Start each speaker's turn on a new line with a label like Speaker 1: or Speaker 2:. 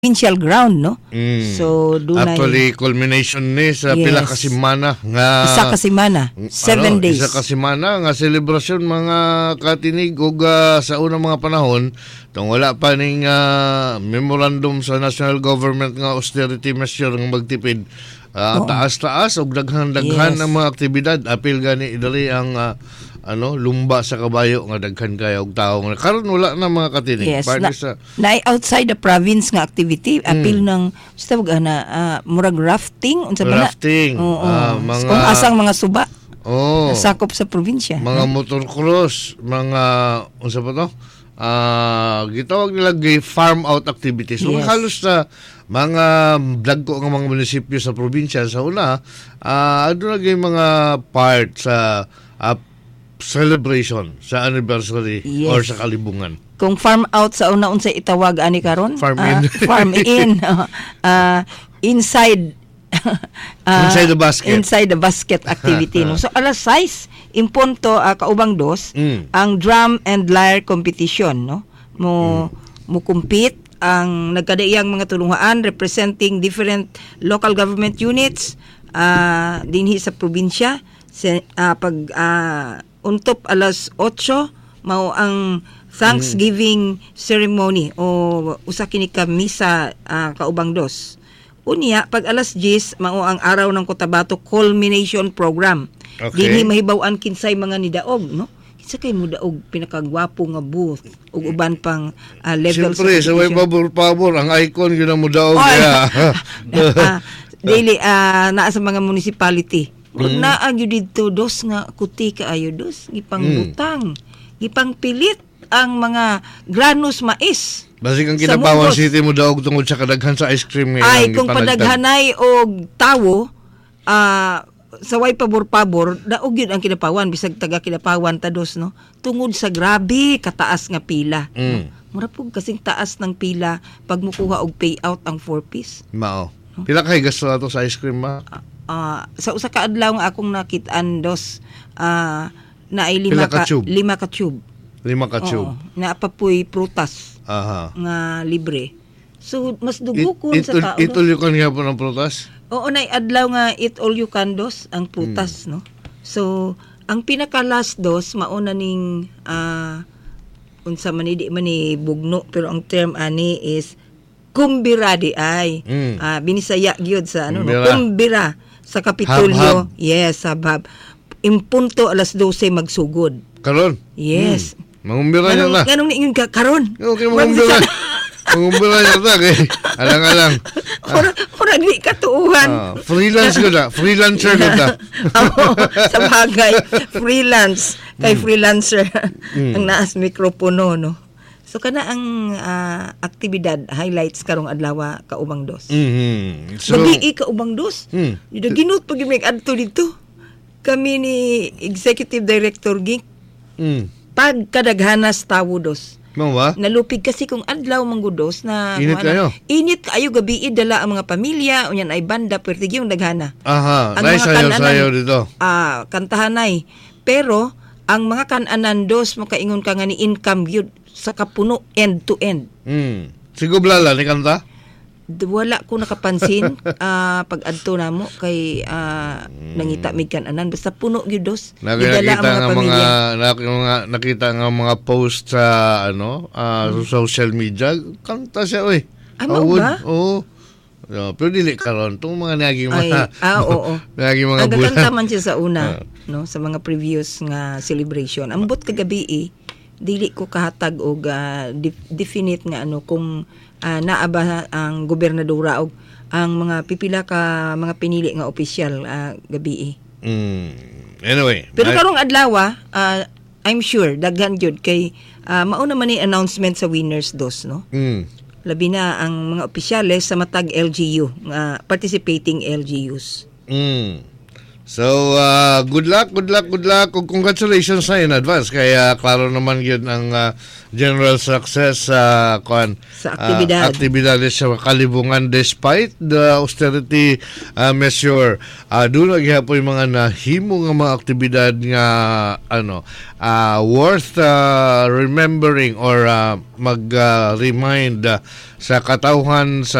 Speaker 1: provincial ground, no? So dunay
Speaker 2: Actually, culmination ni sa
Speaker 1: Yes.
Speaker 2: pila ka semana nga
Speaker 1: isa ka semana, 7 days.
Speaker 2: Isa ka semana nga selebrasyon mga katinig ug sa unang mga panahon tong wala pa ning memorandum sa national government nga austerity measure nga magtipid. Taas-taas ug daghan-daghan
Speaker 1: Yes.
Speaker 2: ang mga aktibidad apil gani dali ang lumba sa kabayo nga daghan kaya og tawo nga karon wala na mga katinig.
Speaker 1: Yes,
Speaker 2: Parte sa
Speaker 1: na outside the province nga activity, apil ng sa murag rafting unsa ba na?
Speaker 2: rafting, mga
Speaker 1: Kung asang mga suba sakop sa probinsya.
Speaker 2: mga motorcross, mga unsa pa to? Gitawag nila farm out activities. So,
Speaker 1: Yes.
Speaker 2: halos sa mga dagko nga mga munisipyo sa probinsya sa una, ano na mga part sa celebration sa anniversary
Speaker 1: Yes.
Speaker 2: or sa kalibungan.
Speaker 1: Kung farm out sa una unsay itawag ani karon?
Speaker 2: Farm in.
Speaker 1: Farm in. Inside
Speaker 2: Inside the basket.
Speaker 1: Inside the basket activity. No? So alas 6 in punto kaubang dos ang drum and lyre competition, no? Mo compete ang nagkadaiyang mga tulungan representing different local government units dinhi sa probinsya pag untop alas 8 mao ang Thanksgiving ceremony o usa kini ka misa kaubang dos. Unya pag alas 10 mao ang araw ng Cotabato culmination program.
Speaker 2: Okay.
Speaker 1: Dinhi mahibaw-an kinsay mga nidaog, no? Kinsa kay mudaog pinakagwapo nga booth ug uban pang levels.
Speaker 2: Siyempre, sa way pabor ang icon yun ang mudaog kaya.
Speaker 1: Daily naa sa mga municipality. Kung naagyo dito dos nga kuti kaayo dos gipangbutang, gipangpilit ang mga granus mais.
Speaker 2: Basig ang
Speaker 1: Sa
Speaker 2: Kinabawan
Speaker 1: Mungos.
Speaker 2: City mudaog tungod sa kadaghan sa ice cream ngayon.
Speaker 1: Ay kung padaghanay og tawo sa way pabor-pabor daog yun ang Kinapawan bisag taga Kinapawan tados, no, tungod sa grabe kataas nga pila. Mura pug kasing taas ng pila pag mukuha og payout ang 4-piece.
Speaker 2: Mao. Pila kay gasto ato sa ice cream ma?
Speaker 1: Sa usa ka adlaw nga akong nakit-an dos naay
Speaker 2: Pila ka tube?
Speaker 1: 5 ka tube.
Speaker 2: 5 ka tube.
Speaker 1: Oo, naapapoy prutas
Speaker 2: Aha.
Speaker 1: nga libre. So mas dugukon sa tao.
Speaker 2: Itulyo kan nga po ng prutas?
Speaker 1: Oo, nay adlaw nga eat all you can dos ang prutas, no. So ang pinaka last dos mauna ning unsa man di man ni bugno pero ang term ani is kumbira di ay. Binisaya gyud sa kumbira sa Kapitolyo.
Speaker 2: Hab-hab.
Speaker 1: Yes, habhab. Impunto alas 12 magsugod.
Speaker 2: Karon?
Speaker 1: Yes.
Speaker 2: Mangumbira niya na.
Speaker 1: Ganong niingon ka karon?
Speaker 2: Okay, mangumbira. Mangumbira niya na. Alang-alang.
Speaker 1: Ora di katuuhan.
Speaker 2: Freelance ko na. Freelancer ko na.
Speaker 1: Sa bagay, freelance. Kay freelancer. Ang naas mikropono, no? So, kana ang aktibidad, highlights karong adlaw kaubang dos.
Speaker 2: So,
Speaker 1: Gabi kaubang dos. Ginut pag adto dito. Kami ni Executive Director Gink. Pagkadaghanas tawo dos.
Speaker 2: Mo ba?
Speaker 1: Nalupig kasi kung adlaw manggudos na
Speaker 2: Init kayo?
Speaker 1: Init kayo gabi dala ang mga pamilya unyan ay banda pertig yung daghana.
Speaker 2: Aha,
Speaker 1: Ang
Speaker 2: nay
Speaker 1: mga
Speaker 2: sayo dito.
Speaker 1: Kantahanay. Pero ang mga kananan dos makaingon ka nga ni income gyud sa kapuno end to end.
Speaker 2: Sigublala ni kanta?
Speaker 1: Wala ko nakapansin pag adto namo kay nangita mig kananan basta puno gyud dos. Gidala ang mga pamilya.
Speaker 2: Nakita nga mga post sa social media, kanta siya oy.
Speaker 1: Ano ba?
Speaker 2: Oo. Pero dili karon tong mga naging mga
Speaker 1: oo.
Speaker 2: naging mga
Speaker 1: nagkanta man siya sa una, no, sa mga previous nga celebration. Ambot kagabi dili ko kahatag og definite nga kung naaba ang gobernadora og ang mga pipila ka mga pinili nga opisyal gabi.
Speaker 2: Anyway.
Speaker 1: Pero karong adlaw I'm sure daghan gyud kay mauna man ni announcement sa winners dos, no. Labi na ang mga opisyales sa matag LGU nga participating LGUs.
Speaker 2: So, good luck, ug congratulations na in advance. Kaya klaro naman yun ang general success sa aktibidades sa kalibungan despite the austerity measure. Doon nagyapoy mga nahimo nga mga aktibidad nga worth remembering or mag-remind sa katawhan sa